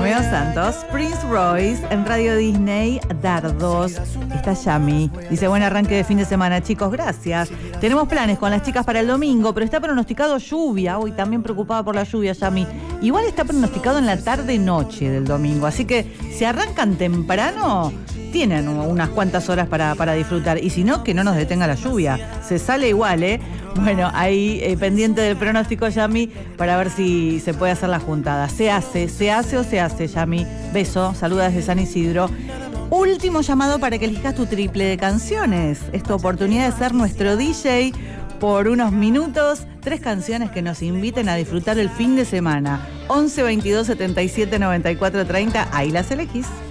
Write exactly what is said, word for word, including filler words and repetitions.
Romeo Santos, Prince Royce, en Radio Disney, Dardos. Está Yami. Dice, buen arranque de fin de semana, chicos, gracias. Tenemos planes con las chicas para el domingo, pero está pronosticado lluvia. Hoy también preocupada por la lluvia, Yami. Igual está pronosticado en la tarde-noche del domingo. Así que si arrancan temprano, tienen unas cuantas horas para, para disfrutar. Y si no, que no nos detenga la lluvia. Se sale igual, ¿eh? Bueno, ahí eh, pendiente del pronóstico, Yami, para ver si se puede hacer la juntada. Se hace, se hace o se hace, Yami. Beso, saluda desde San Isidro. Último llamado para que elijas tu triple de canciones. Es tu oportunidad de ser nuestro D J por unos minutos. Tres canciones que nos inviten a disfrutar el fin de semana. once, veintidós, setenta y siete, noventa y cuatro, treinta. Ahí las elegís.